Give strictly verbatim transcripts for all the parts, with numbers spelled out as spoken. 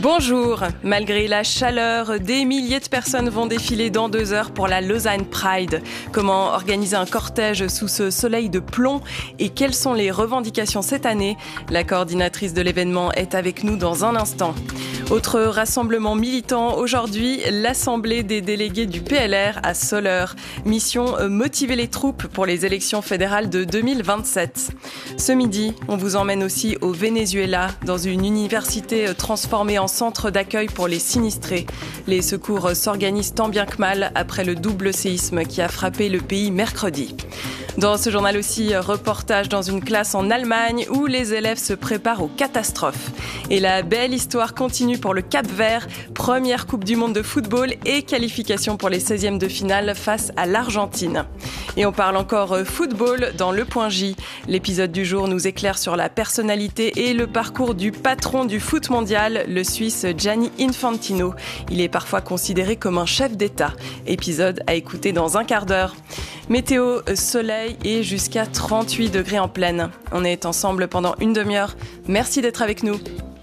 Bonjour. Malgré la chaleur, des milliers de personnes vont défiler dans deux heures pour la Lausanne Pride. Comment organiser un cortège sous ce soleil de plomb et quelles sont les revendications cette année? La coordinatrice de l'événement est avec nous dans un instant. Autre rassemblement militant aujourd'hui, l'Assemblée des délégués du P L R à Soleure. Mission motiver les troupes pour les élections fédérales de deux mille vingt-sept. Ce midi, on vous emmène aussi au Venezuela, dans une université transformée en centre d'accueil pour les sinistrés. Les secours s'organisent tant bien que mal après le double séisme qui a frappé le pays mercredi. Dans ce journal aussi, reportage dans une classe en Allemagne où les élèves se préparent aux catastrophes. Et la belle histoire continue pour le Cap-Vert, première Coupe du Monde de football et qualification pour les seizièmes de finale face à l'Argentine. Et on parle encore football dans Le Point J. L'épisode du jour nous éclaire sur la personnalité et le parcours du patron du foot mondial, le Suisse Gianni Infantino. Il est parfois considéré comme un chef d'État. Épisode à écouter dans un quart d'heure. Météo, soleil et jusqu'à trente-huit degrés en pleine. On est ensemble pendant une demi-heure. Merci d'être avec nous.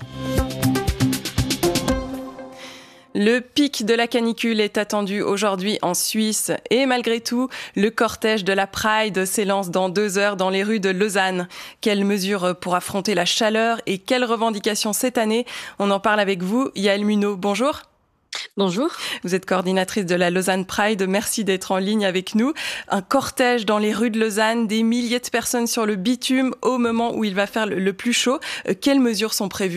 Le pic de la canicule est attendu aujourd'hui en Suisse et malgré tout, le cortège de la Pride s'élance dans deux heures dans les rues de Lausanne. Quelles mesures pour affronter la chaleur et quelles revendications cette année? On en parle avec vous, Yaël Munot. Bonjour. Bonjour. Vous êtes coordinatrice de la Lausanne Pride. Merci d'être en ligne avec nous. Un cortège dans les rues de Lausanne, des milliers de personnes sur le bitume au moment où il va faire le plus chaud. Quelles mesures sont prévues ?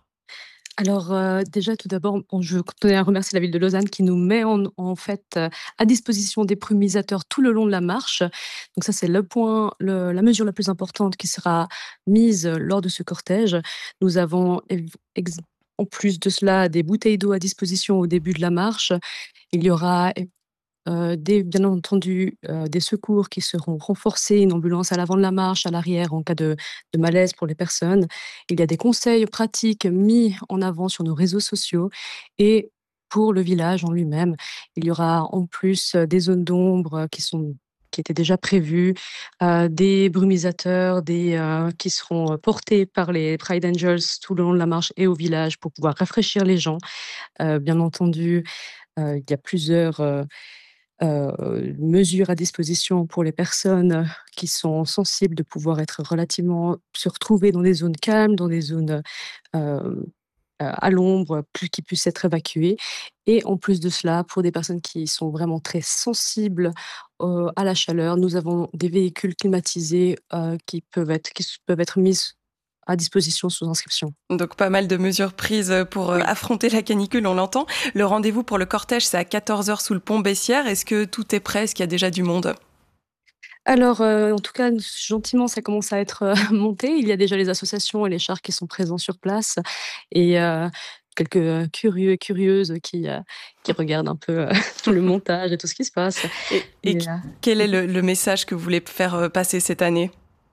Alors euh, déjà tout d'abord, bon, je tenais à remercier la ville de Lausanne qui nous met en, en fait euh, à disposition des brumisateurs tout le long de la marche. Donc ça c'est le point, le, la mesure la plus importante qui sera mise lors de ce cortège. Nous avons ex- en plus de cela des bouteilles d'eau à disposition au début de la marche. Il y aura Euh, des, bien entendu euh, des secours qui seront renforcés, une ambulance à l'avant de la marche, à l'arrière en cas de, de malaise pour les personnes. Il y a des conseils pratiques mis en avant sur nos réseaux sociaux et pour le village en lui-même, il y aura en plus euh, des zones d'ombre qui sont qui étaient déjà prévues, euh, des brumisateurs des, euh, qui seront portés par les Pride Angels tout le long de la marche et au village pour pouvoir rafraîchir les gens. Euh, bien entendu, euh, il y a plusieurs euh, euh, mesures à disposition pour les personnes qui sont sensibles de pouvoir être relativement se retrouver dans des zones calmes, dans des zones euh, à l'ombre, plus qui puissent être évacuées. Et en plus de cela, pour des personnes qui sont vraiment très sensibles euh, à la chaleur, nous avons des véhicules climatisés euh, qui peuvent être qui peuvent être mis à disposition sous inscription. Donc pas mal de mesures prises pour oui. affronter la canicule, on l'entend. Le rendez-vous pour le cortège, c'est à quatorze heures sous le pont Bessières. Est-ce que tout est prêt? Est-ce qu'il y a déjà du monde? Alors, euh, en tout cas, gentiment, ça commence à être euh, monté. Il y a déjà les associations et les chars qui sont présents sur place et euh, quelques curieux et curieuses qui, euh, qui regardent un peu euh, tout le montage et tout ce qui se passe. Et, et, et euh, quel est le, le message que vous voulez faire passer cette année?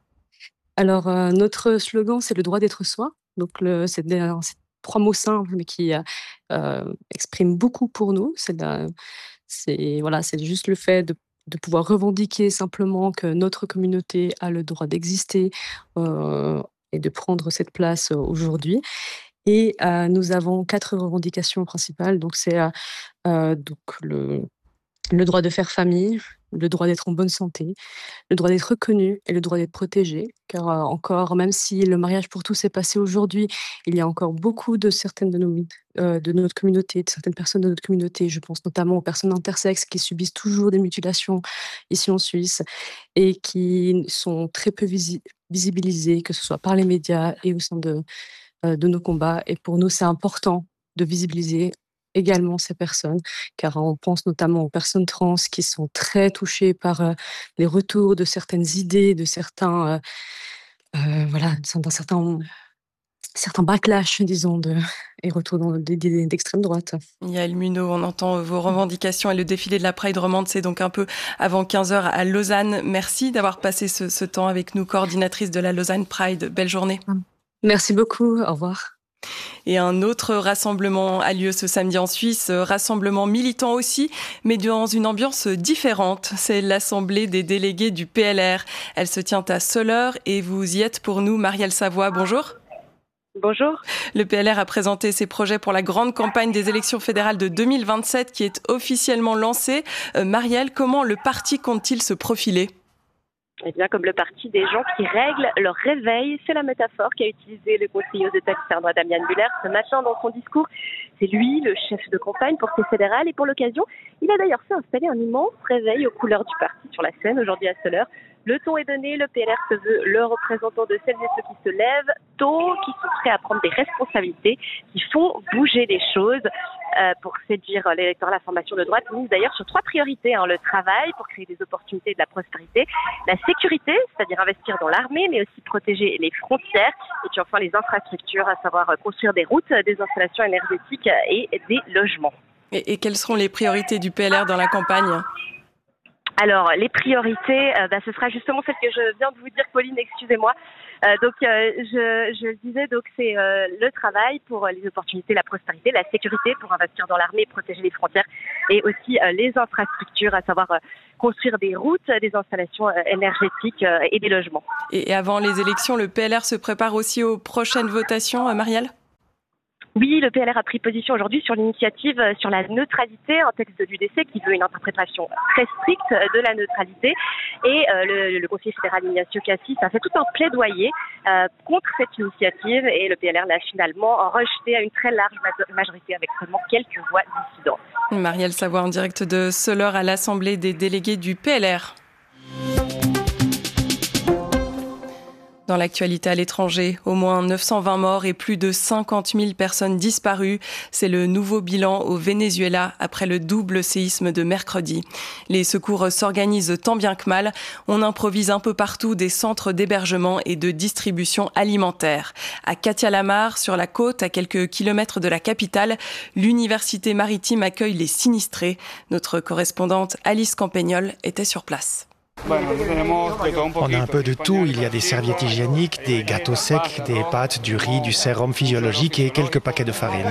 Alors, euh, notre slogan, c'est le droit d'être soi. Donc, le, c'est, des, c'est trois mots simples, mais qui euh, expriment beaucoup pour nous. C'est, la, c'est, voilà, c'est juste le fait de, de pouvoir revendiquer simplement que notre communauté a le droit d'exister euh, et de prendre cette place aujourd'hui. Et euh, nous avons quatre revendications principales. Donc, c'est euh, donc le, le droit de faire famille, le droit d'être en bonne santé, le droit d'être reconnu et le droit d'être protégé. Car euh, encore, même si le mariage pour tous est passé aujourd'hui, il y a encore beaucoup de certaines de, nos, euh, de notre communauté, de certaines personnes de notre communauté, je pense notamment aux personnes intersexes qui subissent toujours des mutilations ici en Suisse et qui sont très peu visi- visibilisées, que ce soit par les médias et au sein de, euh, de nos combats. Et pour nous, c'est important de visibiliser également ces personnes, car on pense notamment aux personnes trans qui sont très touchées par euh, les retours de certaines idées, de certains, euh, euh, voilà, d'un certain, certains backlash, disons, de, et retours dans, d'idées d'extrême droite. Yaël Munot, on entend vos revendications et le défilé de la Pride romande, c'est donc un peu avant quinze heures à Lausanne. Merci d'avoir passé ce, ce temps avec nous, coordinatrice de la Lausanne Pride. Belle journée. Merci beaucoup, au revoir. Et un autre rassemblement a lieu ce samedi en Suisse, rassemblement militant aussi, mais dans une ambiance différente. C'est l'Assemblée des délégués du P L R. Elle se tient à Soleure et vous y êtes pour nous, Marielle Savoie. Bonjour. Bonjour. Le P L R a présenté ses projets pour la grande campagne des élections fédérales de deux mille vingt-sept qui est officiellement lancée. Euh, Marielle, comment le parti compte-t-il se profiler ? Eh bien, comme le parti des gens qui règlent leur réveil, c'est la métaphore qu'a utilisée le conseiller aux États externes Damian Müller ce matin dans son discours. C'est lui, le chef de campagne pour ces fédérales, et pour l'occasion, il a d'ailleurs fait installer un immense réveil aux couleurs du parti sur la scène aujourd'hui à cette heure. Le ton est donné, le P L R se veut le représentant de celles et ceux qui se lèvent tôt, qui sont prêts à prendre des responsabilités, qui font bouger les choses. Euh, pour séduire l'électorat, la formation de droite mise d'ailleurs sur trois priorités. Hein, le travail pour créer des opportunités et de la prospérité, la sécurité, c'est-à-dire investir dans l'armée, mais aussi protéger les frontières, et puis enfin les infrastructures, à savoir construire des routes, des installations énergétiques et des logements. Et, et quelles seront les priorités du P L R dans la campagne ? Alors, les priorités, euh, bah, ce sera justement celle que je viens de vous dire, Pauline, excusez-moi. Euh, donc, euh, je, je le disais, donc c'est euh, le travail pour les opportunités, la prospérité, la sécurité pour investir dans l'armée, protéger les frontières, et aussi euh, les infrastructures, à savoir euh, construire des routes, des installations euh, énergétiques euh, et des logements. Et, et avant les élections, le P L R se prépare aussi aux prochaines votations, euh, Marielle ? Oui, le P L R a pris position aujourd'hui sur l'initiative sur la neutralité, un texte de l'U D C qui veut une interprétation très stricte de la neutralité. Et euh, le, le conseiller fédéral Ignacio Cassis a fait tout un plaidoyer euh, contre cette initiative, et le P L R l'a finalement rejeté à une très large majorité avec seulement quelques voix dissidentes. Marielle Savoie en direct de Soleure à l'Assemblée des délégués du P L R. Dans l'actualité à l'étranger, au moins neuf cent vingt morts et plus de cinquante mille personnes disparues. C'est le nouveau bilan au Venezuela après le double séisme de mercredi. Les secours s'organisent tant bien que mal. On improvise un peu partout des centres d'hébergement et de distribution alimentaire. À Catia-la-Mar, sur la côte, à quelques kilomètres de la capitale, l'université maritime accueille les sinistrés. Notre correspondante Alice Campagnol était sur place. On a un peu de tout. Il y a des serviettes hygiéniques, des gâteaux secs, des pâtes, du riz, du sérum physiologique et quelques paquets de farine.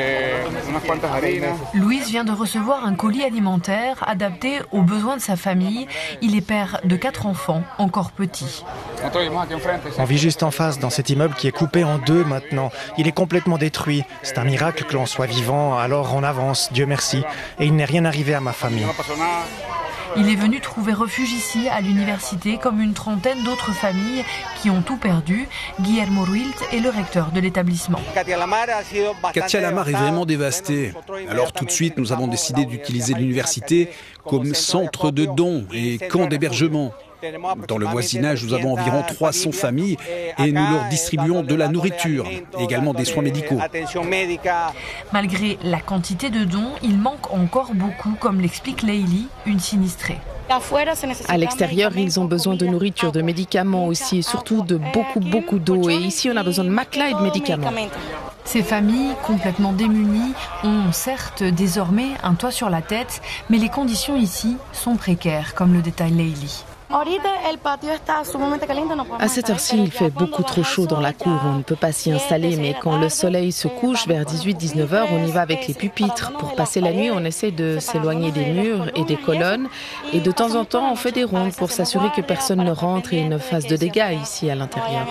Louise vient de recevoir un colis alimentaire adapté aux besoins de sa famille. Il est père de quatre enfants, encore petits. On vit juste en face, dans cet immeuble qui est coupé en deux maintenant. Il est complètement détruit. C'est un miracle que l'on soit vivant, alors on avance, Dieu merci. Et il n'est rien arrivé à ma famille. Il est venu trouver refuge ici, à l'université, comme une trentaine d'autres familles qui ont tout perdu. Guillermo Ruilt est le recteur de l'établissement. Catia-la-Mar est vraiment dévastée. Alors tout de suite, nous avons décidé d'utiliser l'université comme centre de dons et camp d'hébergement. Dans le voisinage, nous avons environ trois cents familles et nous leur distribuons de la nourriture, également des soins médicaux. Malgré la quantité de dons, il manque encore beaucoup, comme l'explique Leili, une sinistrée. À l'extérieur, ils ont besoin de nourriture, de médicaments aussi, et surtout de beaucoup, beaucoup d'eau. Et ici, on a besoin de matelas et de médicaments. Ces familles, complètement démunies, ont certes désormais un toit sur la tête, mais les conditions ici sont précaires, comme le détaille Leili. À cette heure-ci, il fait beaucoup trop chaud dans la cour. On ne peut pas s'y installer, mais quand le soleil se couche vers dix-huit à dix-neuf heures, on y va avec les pupitres. Pour passer la nuit, on essaie de s'éloigner des murs et des colonnes. Et de temps en temps, on fait des rondes pour s'assurer que personne ne rentre et ne fasse de dégâts ici à l'intérieur.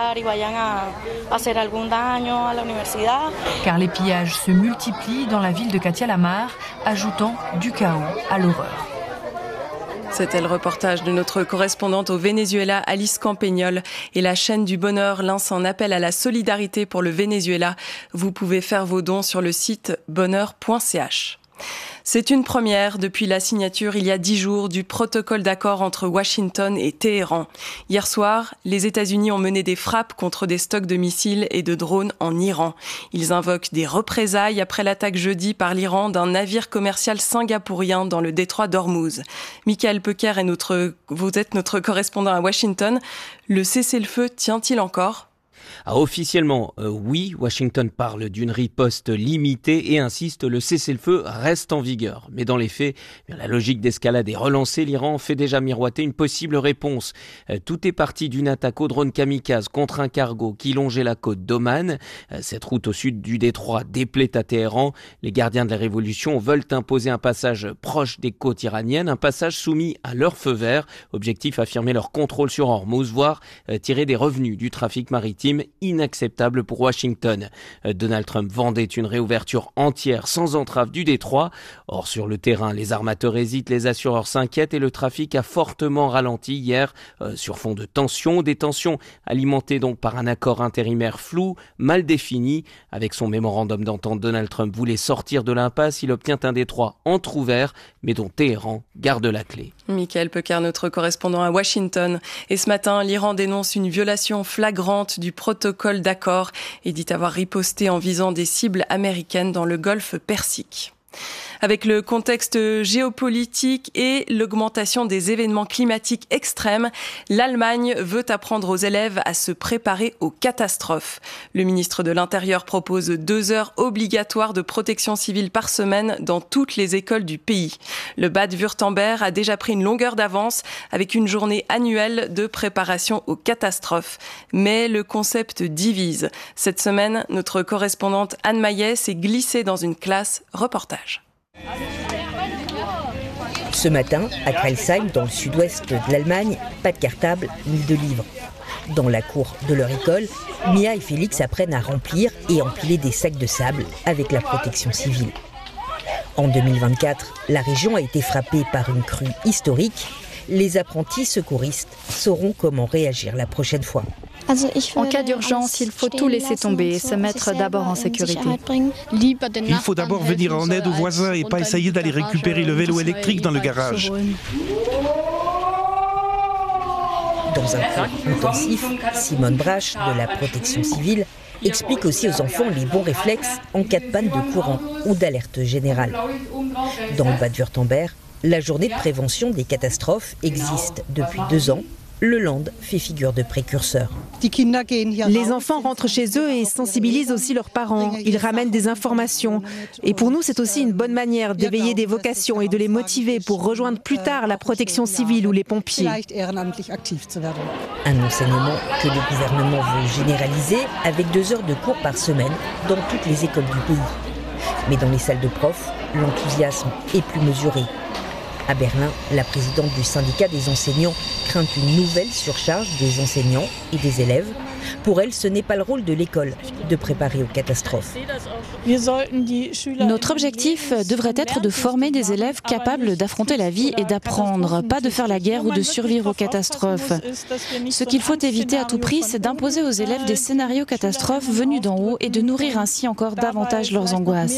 Car les pillages se multiplient dans la ville de Catia-la-Mar, ajoutant du chaos à l'horreur. C'était le reportage de notre correspondante au Venezuela, Alice Campagnol. Et la chaîne du bonheur lance un appel à la solidarité pour le Venezuela. Vous pouvez faire vos dons sur le site bonheur point c h. C'est une première depuis la signature il y a dix jours du protocole d'accord entre Washington et Téhéran. Hier soir, les États-Unis ont mené des frappes contre des stocks de missiles et de drones en Iran. Ils invoquent des représailles après l'attaque jeudi par l'Iran d'un navire commercial singapourien dans le détroit d'Ormuz. Michael Pecker est notre, vous êtes notre correspondant à Washington. Le cessez-le-feu tient-il encore ? Ah, officiellement, euh, oui, Washington parle d'une riposte limitée et insiste, le cessez-le-feu reste en vigueur. Mais dans les faits, bien, la logique d'escalade est relancée. L'Iran fait déjà miroiter une possible réponse. Euh, tout est parti d'une attaque au drone kamikaze contre un cargo qui longeait la côte d'Oman. Euh, cette route au sud du détroit déplaît à Téhéran. Les gardiens de la révolution veulent imposer un passage proche des côtes iraniennes, un passage soumis à leur feu vert. Objectif, affirmer leur contrôle sur Ormuz, voire euh, tirer des revenus du trafic maritime. crime inacceptable pour Washington. Donald Trump vendait une réouverture entière sans entrave du détroit. Or, sur le terrain, les armateurs hésitent, les assureurs s'inquiètent et le trafic a fortement ralenti hier euh, sur fond de tensions. Des tensions alimentées donc par un accord intérimaire flou, mal défini. Avec son mémorandum d'entente, Donald Trump voulait sortir de l'impasse. Il obtient un détroit entrouvert, mais dont Téhéran garde la clé. Michael Pecker, notre correspondant à Washington. Et ce matin, l'Iran dénonce une violation flagrante du protocole d'accord et dit avoir riposté en visant des cibles américaines dans le golfe Persique. Avec le contexte géopolitique et l'augmentation des événements climatiques extrêmes, l'Allemagne veut apprendre aux élèves à se préparer aux catastrophes. Le ministre de l'Intérieur propose deux heures obligatoires de protection civile par semaine dans toutes les écoles du pays. Le Bade-Wurtemberg a déjà pris une longueur d'avance avec une journée annuelle de préparation aux catastrophes. Mais le concept divise. Cette semaine, notre correspondante Anne Maillet s'est glissée dans une classe. Reportage. Ce matin, à Crailsheim, dans le sud-ouest de l'Allemagne, pas de cartable ni de livres. Dans la cour de leur école, Mia et Félix apprennent à remplir et empiler des sacs de sable avec la protection civile. En deux mille vingt-quatre, la région a été frappée par une crue historique. Les apprentis secouristes sauront comment réagir la prochaine fois. En cas d'urgence, il faut tout laisser tomber et se mettre d'abord en sécurité. Il faut d'abord venir en aide aux voisins et pas essayer d'aller récupérer le vélo électrique dans le garage. Dans un cours intensif, Simone Brach, de la protection civile, explique aussi aux enfants les bons réflexes en cas de panne de courant ou d'alerte générale. Dans le Bade-Wurtemberg, la journée de prévention des catastrophes existe depuis deux ans. Le Land fait figure de précurseur. Les enfants rentrent chez eux et sensibilisent aussi leurs parents. Ils ramènent des informations. Et pour nous, c'est aussi une bonne manière d'éveiller des vocations et de les motiver pour rejoindre plus tard la protection civile ou les pompiers. Un enseignement que le gouvernement veut généraliser avec deux heures de cours par semaine dans toutes les écoles du pays. Mais dans les salles de profs, l'enthousiasme est plus mesuré. À Berlin, la présidente du syndicat des enseignants craint une nouvelle surcharge des enseignants et des élèves. Pour elle, ce n'est pas le rôle de l'école de préparer aux catastrophes. Notre objectif devrait être de former des élèves capables d'affronter la vie et d'apprendre, pas de faire la guerre ou de survivre aux catastrophes. Ce qu'il faut éviter à tout prix, c'est d'imposer aux élèves des scénarios catastrophes venus d'en haut et de nourrir ainsi encore davantage leurs angoisses.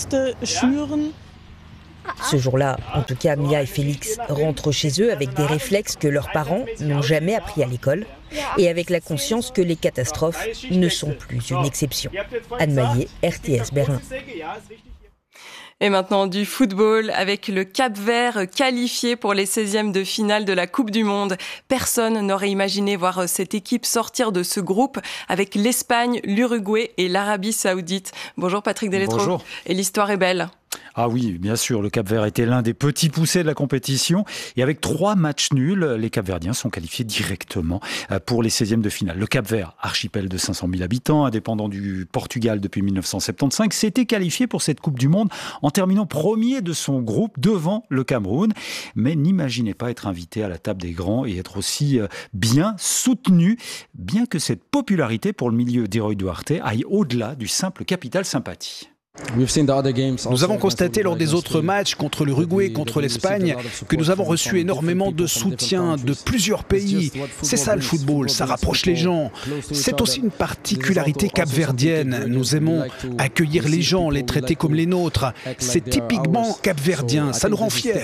Ce jour-là, en tout cas, Mia et Félix rentrent chez eux avec des réflexes que leurs parents n'ont jamais appris à l'école et avec la conscience que les catastrophes ne sont plus une exception. Anne Maillet, R T S Berlin. Et maintenant du football avec le Cap-Vert qualifié pour les seizièmes de finale de la Coupe du Monde. Personne n'aurait imaginé voir cette équipe sortir de ce groupe avec l'Espagne, l'Uruguay et l'Arabie Saoudite. Bonjour Patrick Deletreau. Bonjour. Et l'histoire est belle. Ah oui, bien sûr, le Cap-Vert était l'un des petits poussés de la compétition. Et avec trois matchs nuls, les Cap-Verdiens sont qualifiés directement pour les seizièmes de finale. Le Cap-Vert, archipel de cinq cent mille habitants, indépendant du Portugal depuis mille neuf cent soixante-quinze, s'était qualifié pour cette Coupe du Monde en terminant premier de son groupe devant le Cameroun. Mais n'imaginez pas être invité à la table des grands et être aussi bien soutenu, bien que cette popularité pour le milieu d'Héroï Duarte aille au-delà du simple capital sympathie. Nous avons constaté lors des autres matchs contre l'Uruguay et contre l'Espagne que nous avons reçu énormément de soutien de plusieurs pays. C'est ça le football, ça rapproche les gens. C'est aussi une particularité capverdienne. Nous aimons accueillir les gens, les traiter comme les nôtres. C'est typiquement capverdien, ça nous rend fiers.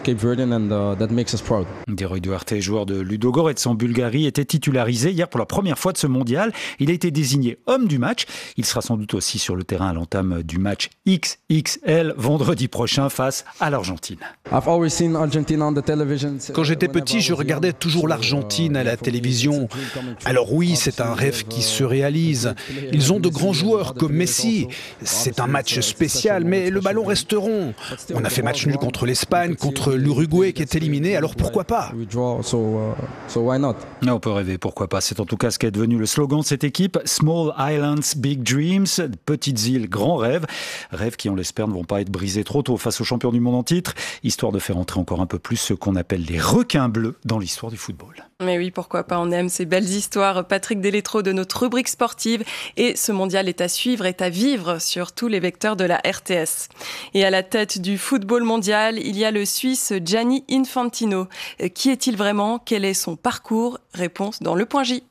Héroï Duarte, joueur de Ludogorets en Bulgarie, était titularisé hier pour la première fois de ce mondial. Il a été désigné homme du match. Il sera sans doute aussi sur le terrain à l'entame du match X X L vendredi prochain face à l'Argentine. Quand j'étais petit, je regardais toujours l'Argentine à la télévision. Alors oui, c'est un rêve qui se réalise. Ils ont de grands joueurs comme Messi. C'est un match spécial, mais le ballon reste rond. On a fait match nul contre l'Espagne, contre l'Uruguay qui est éliminé, alors pourquoi pas? On peut rêver, pourquoi pas. C'est en tout cas ce qu'est devenu le slogan de cette équipe. Small Islands, Big Dreams, petites îles, grands rêves. Rêves qui, on l'espère, ne vont pas être brisés trop tôt face aux champions du monde en titre, histoire de faire entrer encore un peu plus ce qu'on appelle les requins bleus dans l'histoire du football. Mais oui, pourquoi pas, on aime ces belles histoires. Patrick Delétro de notre rubrique sportive. Et ce mondial est à suivre, est à vivre sur tous les vecteurs de la R T S. Et à la tête du football mondial, il y a le Suisse Gianni Infantino. Qui est-il vraiment ? Quel est son parcours ? Réponse dans le point J.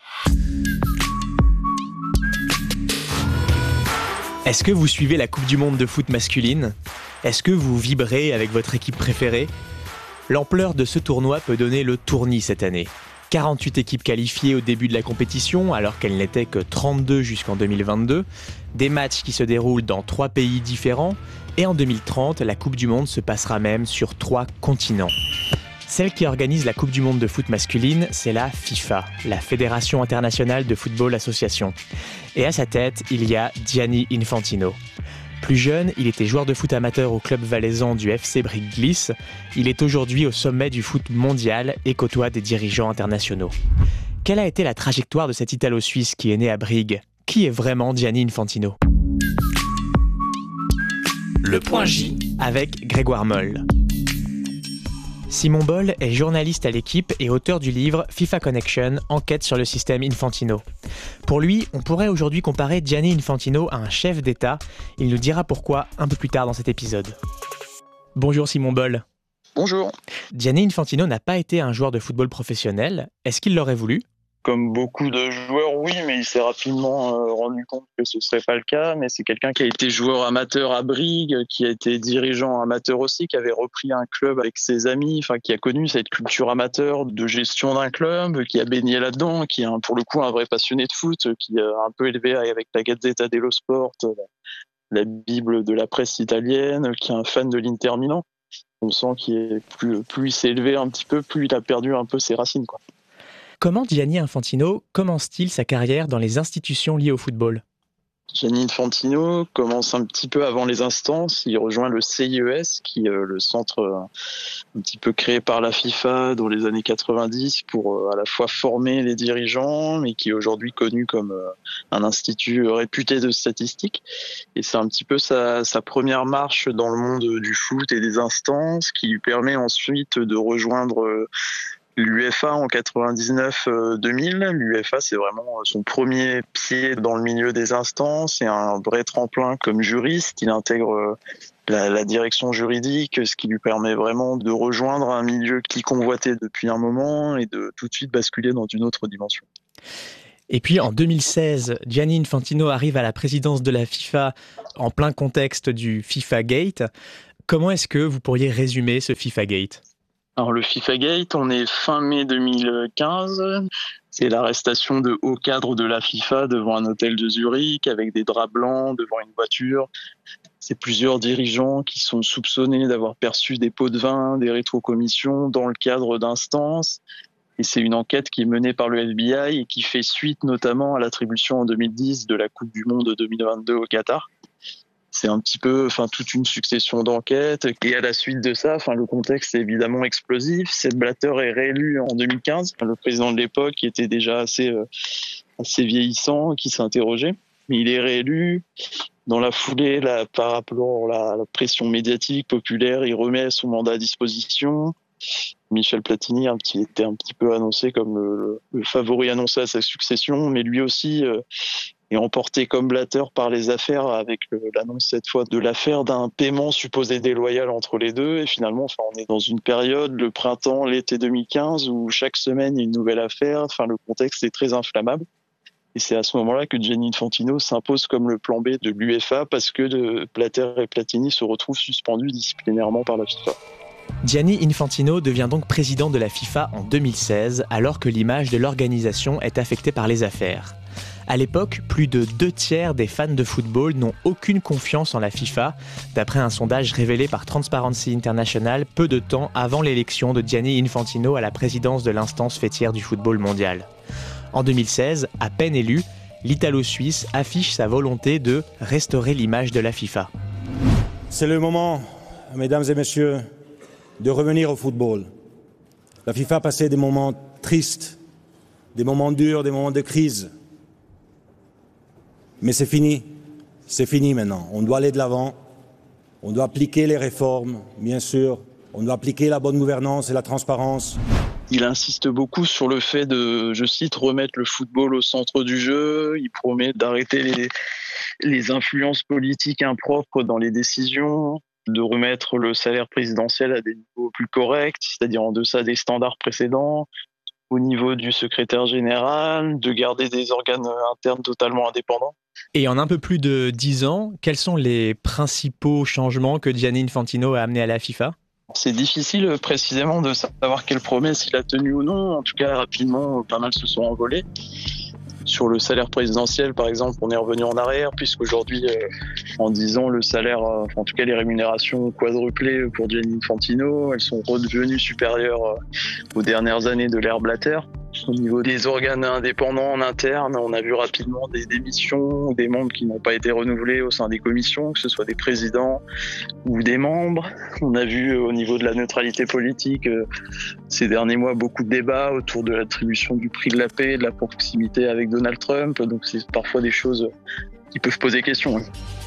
Est-ce que vous suivez la Coupe du Monde de foot masculine ? Est-ce que vous vibrez avec votre équipe préférée ? L'ampleur de ce tournoi peut donner le tournis cette année. quarante-huit équipes qualifiées au début de la compétition, alors qu'elles n'étaient que trente-deux jusqu'en deux mille vingt-deux. Des matchs qui se déroulent dans trois pays différents. Et en deux mille trente, la Coupe du Monde se passera même sur trois continents. Celle qui organise la Coupe du Monde de foot masculine, c'est la FIFA, la Fédération internationale de football association. Et à sa tête, il y a Gianni Infantino. Plus jeune, il était joueur de foot amateur au club valaisan du F C Brigue-Glisse. Il est aujourd'hui au sommet du foot mondial et côtoie des dirigeants internationaux. Quelle a été la trajectoire de cet Italo-Suisse qui est né à Brigue ? Qui est vraiment Gianni Infantino ? Le point J avec Grégoire Moll. Simon Boll est journaliste à l'équipe et auteur du livre FIFA Connection, enquête sur le système Infantino. Pour lui, on pourrait aujourd'hui comparer Gianni Infantino à un chef d'État. Il nous dira pourquoi un peu plus tard dans cet épisode. Bonjour Simon Boll. Bonjour. Gianni Infantino n'a pas été un joueur de football professionnel. Est-ce qu'il l'aurait voulu ? Comme beaucoup de joueurs, oui, mais il s'est rapidement euh, rendu compte que ce ne serait pas le cas. Mais c'est quelqu'un qui a été joueur amateur à Brigue, qui a été dirigeant amateur aussi, qui avait repris un club avec ses amis, enfin qui a connu cette culture amateur de gestion d'un club, qui a baigné là-dedans, qui est un, pour le coup un vrai passionné de foot, qui a un peu élevé avec la Gazzetta dello Sport, la, la bible de la presse italienne, qui est un fan de l'Inter Milan. On sent qu'il est plus, plus il s'est élevé un petit peu, plus il a perdu un peu ses racines, quoi. Comment Gianni Infantino commence-t-il sa carrière dans les institutions liées au football ? Gianni Infantino commence un petit peu avant les instances. Il rejoint le C I E S, qui est le centre un petit peu créé par la FIFA dans les années quatre-vingt-dix pour à la fois former les dirigeants, mais qui est aujourd'hui connu comme un institut réputé de statistiques. Et c'est un petit peu sa, sa première marche dans le monde du foot et des instances, qui lui permet ensuite de rejoindre l'U F A en quatre-vingt-dix-neuf deux mille. L'U F A, c'est vraiment son premier pied dans le milieu des instances. C'est un vrai tremplin comme juriste. Il intègre la, la direction juridique, ce qui lui permet vraiment de rejoindre un milieu qu'il convoitait depuis un moment et de tout de suite basculer dans une autre dimension. Et puis en deux mille seize, Gianni Infantino arrive à la présidence de la FIFA en plein contexte du FIFA Gate. Comment est-ce que vous pourriez résumer ce FIFA Gate ? Alors le FIFA Gate, on est fin mai deux mille quinze. C'est l'arrestation de hauts cadres de la FIFA devant un hôtel de Zurich avec des draps blancs devant une voiture. C'est plusieurs dirigeants qui sont soupçonnés d'avoir perçu des pots de vin, des rétrocommissions dans le cadre d'instances. Et c'est une enquête qui est menée par le F B I et qui fait suite notamment à l'attribution en deux mille dix de la Coupe du Monde deux mille vingt-deux au Qatar. C'est un petit peu, enfin, toute une succession d'enquêtes. Et à la suite de ça, enfin, le contexte est évidemment explosif. Sepp Blatter est réélu en deux mille quinze. Le président de l'époque, qui était déjà assez, euh, assez vieillissant, qui s'interrogeait. Mais il est réélu. Dans la foulée, là, par rapport à la, la pression médiatique populaire, il remet son mandat à disposition. Michel Platini un petit, était un petit peu annoncé comme le, le favori annoncé à sa succession, mais lui aussi euh, est emporté comme Blatter par les affaires avec euh, l'annonce cette fois de l'affaire d'un paiement supposé déloyal entre les deux. Et finalement, enfin, on est dans une période, le printemps, l'été deux mille quinze, où chaque semaine il y a une nouvelle affaire. Enfin, le contexte est très inflammable. Et c'est à ce moment-là que Gianni Infantino s'impose comme le plan B de l'U F A parce que de Blatter et Platini se retrouvent suspendus disciplinairement par la FIFA. Gianni Infantino devient donc président de la FIFA en deux mille seize, alors que l'image de l'organisation est affectée par les affaires. À l'époque, plus de deux tiers des fans de football n'ont aucune confiance en la FIFA, d'après un sondage révélé par Transparency International peu de temps avant l'élection de Gianni Infantino à la présidence de l'instance fêtière du football mondial. En deux mille seize, à peine élu, l'Italo-Suisse affiche sa volonté de restaurer l'image de la FIFA. C'est le moment, mesdames et messieurs, de revenir au football. La FIFA a passé des moments tristes, des moments durs, des moments de crise. Mais c'est fini. C'est fini maintenant. On doit aller de l'avant. On doit appliquer les réformes, bien sûr. On doit appliquer la bonne gouvernance et la transparence. Il insiste beaucoup sur le fait de, je cite, remettre le football au centre du jeu. Il promet d'arrêter les, les influences politiques impropres dans les décisions, de remettre le salaire présidentiel à des niveaux plus corrects, c'est-à-dire en deçà des standards précédents, au niveau du secrétaire général, de garder des organes internes totalement indépendants. Et en un peu plus de dix ans, quels sont les principaux changements que Gianni Infantino a amenés à la FIFA ? C'est difficile précisément de savoir quelle promesse il a tenue ou non. En tout cas, rapidement, pas mal se sont envolés. Sur le salaire présidentiel, par exemple, on est revenu en arrière, puisqu'aujourd'hui, euh, en dix ans, le salaire, euh, en tout cas les rémunérations ont quadruplé pour Gianni Infantino. Elles sont redevenues supérieures euh, aux dernières années de l'ère Blatter. Au niveau des organes indépendants en interne, on a vu rapidement des démissions, des membres qui n'ont pas été renouvelés au sein des commissions, que ce soit des présidents ou des membres. On a vu au niveau de la neutralité politique, euh, ces derniers mois, beaucoup de débats autour de l'attribution du prix de la paix, de la proximité avec Donald Trump. Donc c'est parfois des choses qui peuvent poser question.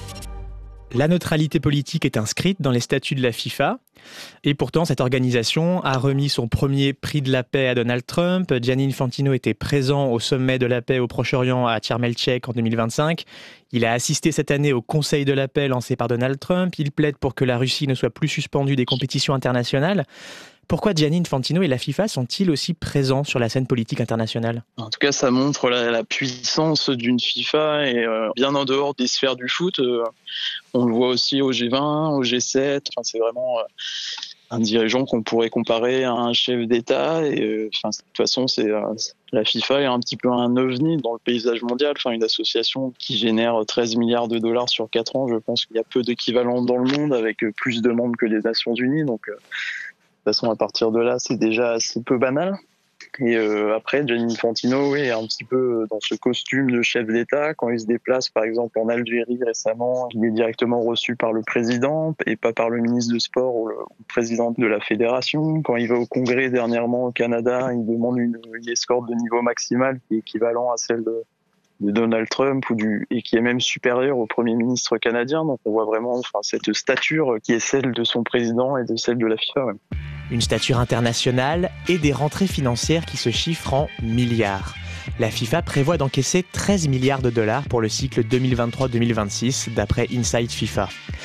La neutralité politique est inscrite dans les statuts de la FIFA. Et pourtant, cette organisation a remis son premier prix de la paix à Donald Trump. Gianni Infantino était présent au sommet de la paix au Proche-Orient à Sharm el-Sheikh en deux mille vingt-cinq. Il a assisté cette année au Conseil de la paix lancé par Donald Trump. Il plaide pour que la Russie ne soit plus suspendue des compétitions internationales. Pourquoi Gianni Infantino et la FIFA sont-ils aussi présents sur la scène politique internationale ? En tout cas, ça montre la, la puissance d'une FIFA et euh, bien en dehors des sphères du foot. Euh, on le voit aussi au G vingt, au G sept. Enfin, c'est vraiment euh, un dirigeant qu'on pourrait comparer à un chef d'État. Et euh, enfin, de toute façon, c'est euh, la FIFA est un petit peu un ovni dans le paysage mondial. Enfin, une association qui génère treize milliards de dollars sur quatre ans. Je pense qu'il y a peu d'équivalents dans le monde, avec plus de membres que les Nations Unies. Donc euh, de toute façon, à partir de là, c'est déjà assez peu banal. Et euh, après, Gianni Infantino, oui, est un petit peu dans ce costume de chef d'État. Quand il se déplace, par exemple, en Algérie récemment, il est directement reçu par le président et pas par le ministre de Sport ou le président de la fédération. Quand il va au Congrès dernièrement au Canada, il demande une, une escorte de niveau maximal qui est équivalent à celle de, de Donald Trump ou du, et qui est même supérieure au Premier ministre canadien. Donc on voit vraiment enfin, cette stature qui est celle de son président et de celle de la FIFA. Ouais. Une stature internationale et des rentrées financières qui se chiffrent en milliards. La FIFA prévoit d'encaisser treize milliards de dollars pour le cycle deux mille vingt-trois deux mille vingt-six, d'après Inside FIFA.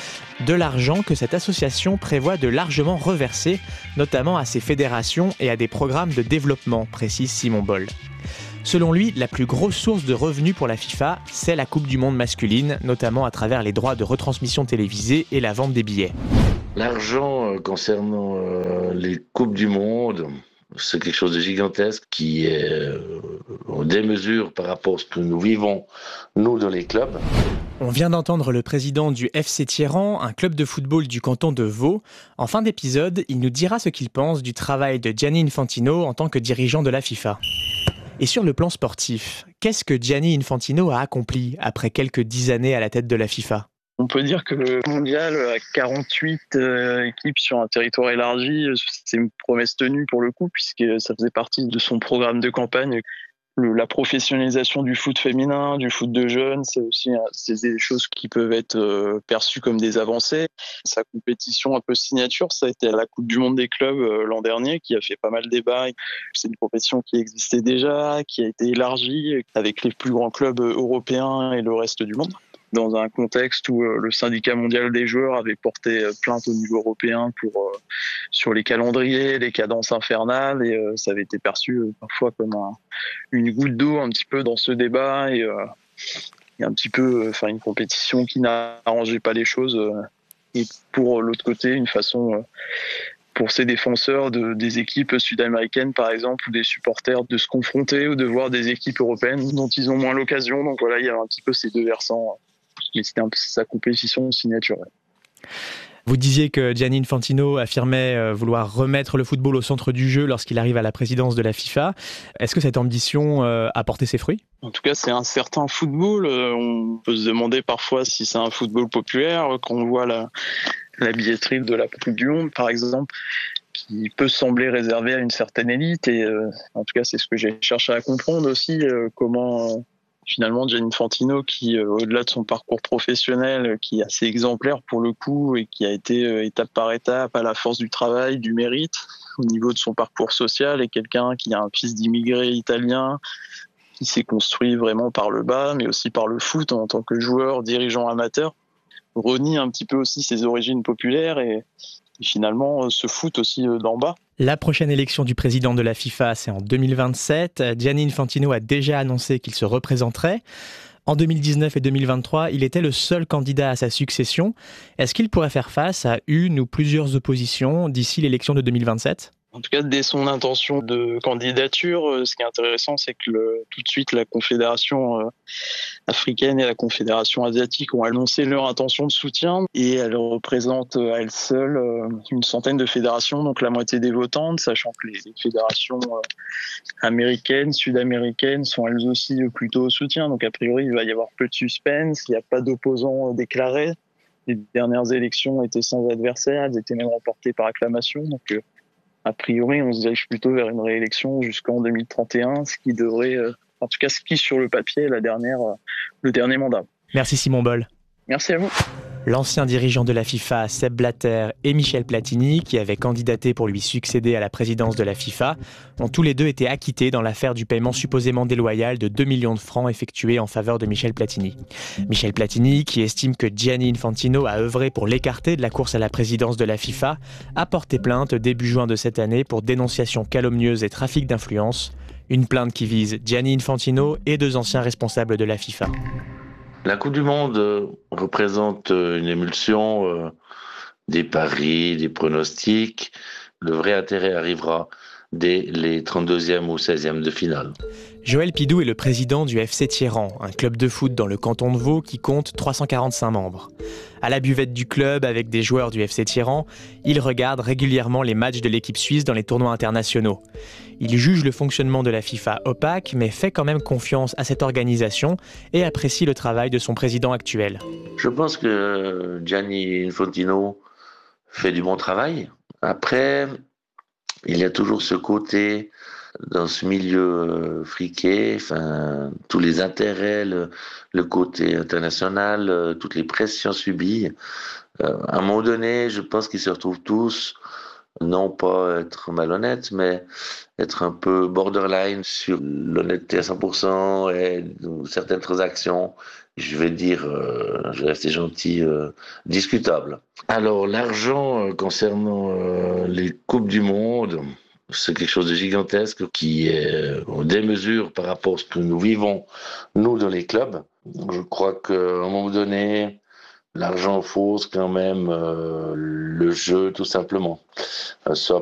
De l'argent que cette association prévoit de largement reverser, notamment à ses fédérations et à des programmes de développement, précise Simon Boll. Selon lui, la plus grosse source de revenus pour la FIFA, c'est la Coupe du Monde masculine, notamment à travers les droits de retransmission télévisée et la vente des billets. L'argent euh, concernant euh, les Coupes du Monde, c'est quelque chose de gigantesque qui est euh, en démesure par rapport à ce que nous vivons, nous, dans les clubs. On vient d'entendre le président du F C Thiéran, un club de football du canton de Vaud. En fin d'épisode, il nous dira ce qu'il pense du travail de Gianni Infantino en tant que dirigeant de la FIFA. Et sur le plan sportif, qu'est-ce que Gianni Infantino a accompli après quelques dix années à la tête de la FIFA ? On peut dire que le mondial à quarante-huit euh, équipes sur un territoire élargi, c'est une promesse tenue pour le coup, puisque ça faisait partie de son programme de campagne. Le, la professionnalisation du foot féminin, du foot de jeunes, c'est aussi c'est des choses qui peuvent être euh, perçues comme des avancées. Sa compétition un peu signature, ça a été la Coupe du Monde des clubs euh, l'an dernier, qui a fait pas mal de débat. C'est une compétition qui existait déjà, qui a été élargie avec les plus grands clubs européens et le reste du monde, dans un contexte où euh, le syndicat mondial des joueurs avait porté euh, plainte au niveau européen pour, euh, sur les calendriers, les cadences infernales, et euh, ça avait été perçu euh, parfois comme un, une goutte d'eau un petit peu dans ce débat, et, euh, et un petit peu enfin, euh, une compétition qui n'arrangeait pas les choses, euh, et pour euh, l'autre côté, une façon... Euh, pour ces défenseurs de, des équipes sud-américaines, par exemple, ou des supporters, de se confronter ou de voir des équipes européennes dont ils ont moins l'occasion. Donc voilà, il y a un petit peu ces deux versants. Mais c'était un peu sa compétition signature. Vous disiez que Gianni Infantino affirmait vouloir remettre le football au centre du jeu lorsqu'il arrive à la présidence de la FIFA. Est-ce que cette ambition a porté ses fruits ? En tout cas, c'est un certain football. On peut se demander parfois si c'est un football populaire. Quand on voit la, la billetterie de la Coupe du Monde, par exemple, qui peut sembler réservée à une certaine élite. Et euh, en tout cas, c'est ce que j'ai cherché à comprendre aussi, euh, comment... Finalement, Gianni Infantino, qui, euh, au-delà de son parcours professionnel, euh, qui est assez exemplaire pour le coup et qui a été euh, étape par étape à la force du travail, du mérite, au niveau de son parcours social, est quelqu'un qui a un fils d'immigré italien, qui s'est construit vraiment par le bas, mais aussi par le foot en tant que joueur, dirigeant amateur, renie un petit peu aussi ses origines populaires et, et finalement se foot aussi d'en bas. La prochaine élection du président de la FIFA, c'est en deux mille vingt-sept. Gianni Infantino a déjà annoncé qu'il se représenterait. En deux mille dix-neuf et deux mille vingt-trois, il était le seul candidat à sa succession. Est-ce qu'il pourrait faire face à une ou plusieurs oppositions d'ici l'élection de deux mille vingt-sept ? En tout cas, dès son intention de candidature, ce qui est intéressant, c'est que le, tout de suite, la Confédération euh, africaine et la Confédération asiatique ont annoncé leur intention de soutien et elles représentent à elles seules euh, une centaine de fédérations, donc la moitié des votantes, sachant que les, les fédérations euh, américaines, sud-américaines sont elles aussi plutôt au soutien. Donc a priori, il va y avoir peu de suspense, il n'y a pas d'opposants déclarés. Les dernières élections étaient sans adversaire, elles étaient même remportées par acclamation. Donc euh, a priori, on se dirige plutôt vers une réélection jusqu'en deux mille trente et un, ce qui devrait, euh, en tout cas, ce qui sur le papier est la dernière, euh, le dernier mandat. Merci Simon Boll. Merci à vous. L'ancien dirigeant de la FIFA, Sepp Blatter, et Michel Platini, qui avaient candidaté pour lui succéder à la présidence de la FIFA, ont tous les deux été acquittés dans l'affaire du paiement supposément déloyal de deux millions de francs effectué en faveur de Michel Platini. Michel Platini, qui estime que Gianni Infantino a œuvré pour l'écarter de la course à la présidence de la FIFA, a porté plainte début juin de cette année pour dénonciation calomnieuse et trafic d'influence. Une plainte qui vise Gianni Infantino et deux anciens responsables de la FIFA. La Coupe du Monde euh, représente euh, une émulsion euh, des paris, des pronostics. Le vrai intérêt arrivera dès les trente-deuxièmes ou seizièmes de finale. Joël Pidou est le président du F C Thiéran, un club de foot dans le canton de Vaud qui compte trois cent quarante-cinq membres. À la buvette du club, avec des joueurs du F C Thiéran, il regarde régulièrement les matchs de l'équipe suisse dans les tournois internationaux. Il juge le fonctionnement de la FIFA opaque, mais fait quand même confiance à cette organisation et apprécie le travail de son président actuel. Je pense que Gianni Infantino fait du bon travail. Après, il y a toujours ce côté dans ce milieu friqué, enfin, tous les intérêts, le, le côté international, euh, toutes les pressions subies. Euh, à un moment donné, je pense qu'ils se retrouvent tous, non pas être malhonnêtes, mais être un peu borderline sur l'honnêteté à cent pour cent et certaines transactions, je vais dire, euh, je vais rester gentil, euh, discutables. Alors, l'argent euh, concernant euh, les Coupes du Monde, c'est quelque chose de gigantesque qui est en démesure par rapport à ce que nous vivons, nous, dans les clubs. Je crois qu'à un moment donné, l'argent fausse quand même euh, le jeu, tout simplement. Euh, soit